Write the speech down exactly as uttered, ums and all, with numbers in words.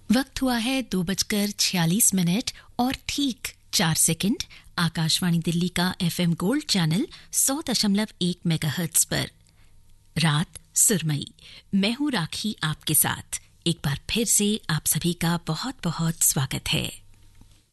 वक्त हुआ है दो बजकर छियालीस मिनट और ठीक चार सेकंड। आकाशवाणी दिल्ली का एफएम गोल्ड चैनल सौ दशमलव एक मेगाहर्ट्ज पर रात सुरमई। मैं हूं राखी आपके साथ। एक बार फिर से आप सभी का बहुत बहुत स्वागत है।